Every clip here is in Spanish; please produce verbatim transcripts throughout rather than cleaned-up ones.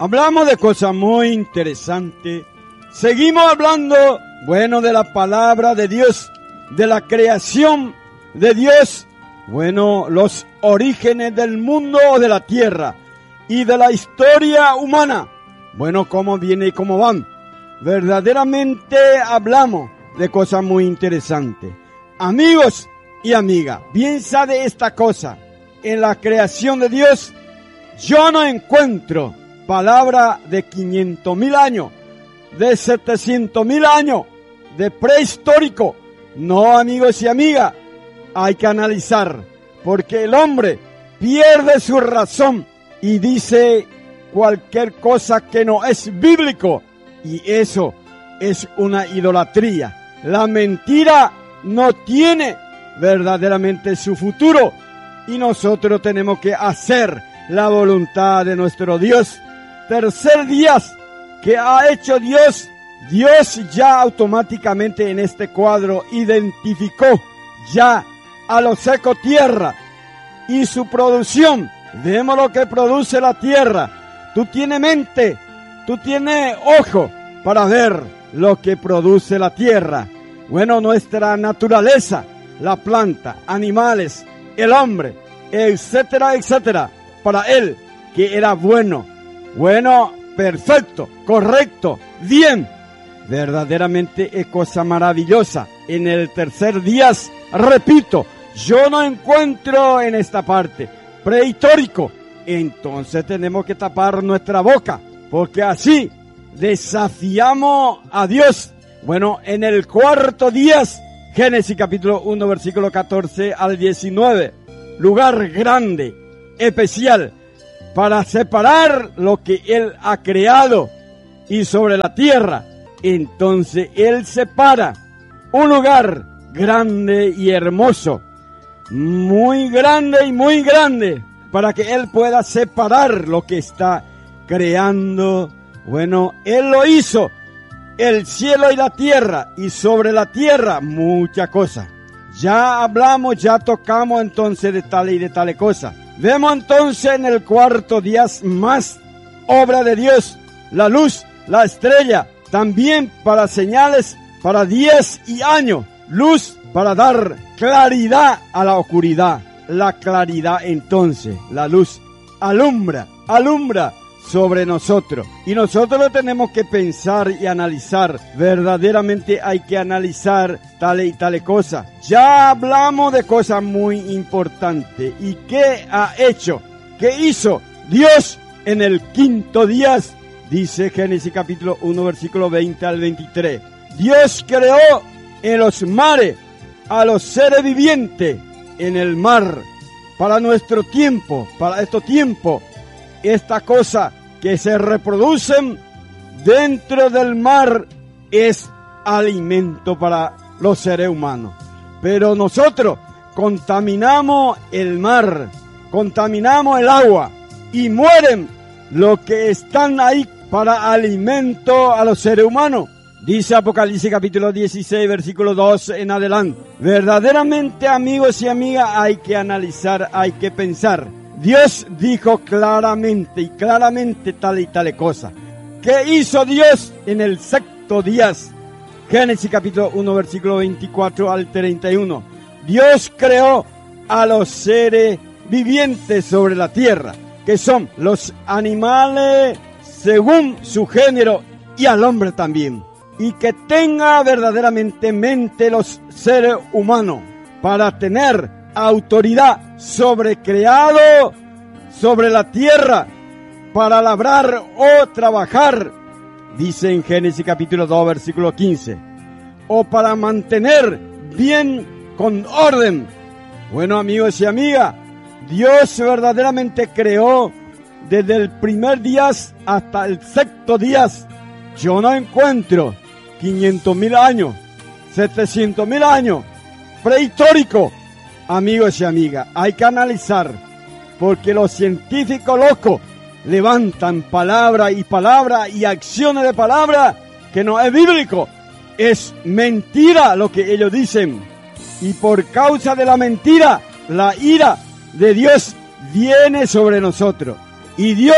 Hablamos de cosas muy interesantes. Seguimos hablando, bueno, de la palabra de Dios, de la creación de Dios, bueno, los orígenes del mundo o de la tierra y de la historia humana. Bueno, cómo viene y cómo van. Verdaderamente hablamos de cosas muy interesantes. Amigos y amigas, piensa de esta cosa. En la creación de Dios, yo no encuentro palabra de quinientos mil años, de setecientos mil años, de prehistórico. No, amigos y amigas, hay que analizar, porque el hombre pierde su razón y dice cualquier cosa que no es bíblico, y eso es una idolatría. La mentira no tiene verdaderamente su futuro, y nosotros tenemos que hacer la voluntad de nuestro Dios. Tercer día que ha hecho Dios, Dios ya automáticamente en este cuadro identificó ya a lo seco tierra y su producción. Vemos lo que produce la tierra. Tú tienes mente, tú tienes ojo para ver lo que produce la tierra. Bueno, nuestra naturaleza, la planta, animales, el hombre, etcétera, etcétera. Para él, que era bueno, bueno, perfecto, correcto, bien. Verdaderamente es cosa maravillosa. En el tercer día, repito, yo no encuentro en esta parte prehistórico. Entonces tenemos que tapar nuestra boca, porque así desafiamos a Dios. Bueno, en el cuarto día, Génesis capítulo uno, versículo catorce al diecinueve, lugar grande, especial, para separar lo que Él ha creado y sobre la tierra. Entonces Él separa un lugar grande y hermoso, muy grande y muy grande, para que Él pueda separar lo que está creando. Bueno, Él lo hizo, el cielo y la tierra, y sobre la tierra muchas cosas. Ya hablamos, ya tocamos entonces de tales y de tales cosas. Vemos entonces en el cuarto día más obra de Dios, la luz, la estrella, también para señales, para días y años, luz para dar claridad a la oscuridad. La claridad entonces, la luz, alumbra, alumbra sobre nosotros. Y nosotros tenemos que pensar y analizar. Verdaderamente hay que analizar tales y tales cosas. Ya hablamos de cosas muy importantes. ¿Y qué ha hecho? ¿Qué hizo Dios en el quinto día? Dice Génesis capítulo uno, versículo veinte al veintitrés. Dios creó en los mares a los seres vivientes en el mar. Para nuestro tiempo, para estos tiempos, esta cosa que se reproducen dentro del mar es alimento para los seres humanos. Pero nosotros contaminamos el mar, contaminamos el agua y mueren los que están ahí para alimento a los seres humanos. Dice Apocalipsis capítulo dieciséis, versículo dos en adelante. Verdaderamente, amigos y amigas, hay que analizar, hay que pensar. Dios dijo claramente y claramente tal y tal cosa. ¿Qué hizo Dios en el sexto día? Génesis capítulo uno, versículo veinticuatro al treinta y uno. Dios creó a los seres vivientes sobre la tierra, que son los animales según su género y al hombre también. Y que tenga verdaderamente mente los seres humanos para tener autoridad sobre creado, sobre la tierra, para labrar o trabajar, dice en Génesis capítulo dos, versículo quince, o para mantener bien con orden. Bueno, amigos y amigas, Dios verdaderamente creó desde el primer día hasta el sexto día. Yo no encuentro quinientos mil años, setecientos mil años, prehistórico. Amigos y amigas, hay que analizar, porque los científicos locos levantan palabra y palabra y acciones de palabra que no es bíblico. Es mentira lo que ellos dicen. Y por causa de la mentira, la ira de Dios viene sobre nosotros. Y Dios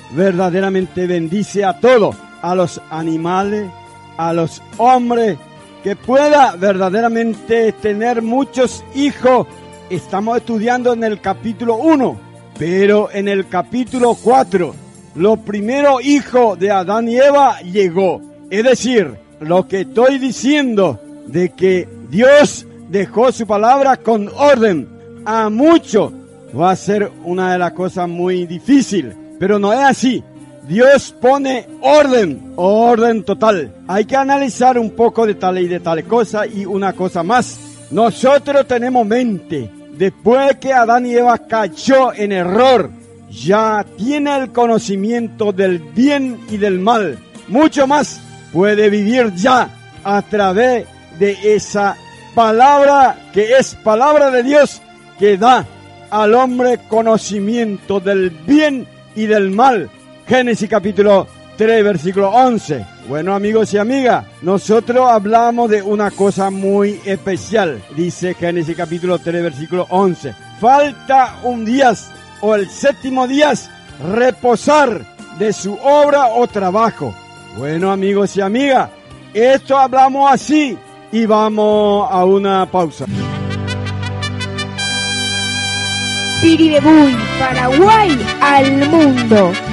verdaderamente bendice a todos, a los animales, a los hombres, que pueda verdaderamente tener muchos hijos. Estamos estudiando en el capítulo uno, pero en el capítulo cuatro, los primeros hijos de Adán y Eva llegó. Es decir, lo que estoy diciendo de que Dios dejó su palabra con orden a muchos va a ser una de las cosas muy difíciles, pero no es así. Dios pone orden, orden total. Hay que analizar un poco de tal y de tal cosa y una cosa más. Nosotros tenemos mente. Después que Adán y Eva cayó en error, ya tiene el conocimiento del bien y del mal. Mucho más puede vivir ya a través de esa palabra que es palabra de Dios, que da al hombre conocimiento del bien y del mal. Génesis capítulo tres, versículo once. Bueno, amigos y amigas, nosotros hablamos de una cosa muy especial. Dice Génesis capítulo tres, versículo once. Falta un día, o el séptimo día, reposar de su obra o trabajo. Bueno, amigos y amigas, esto hablamos así y vamos a una pausa. Piribebuy, Paraguay al mundo.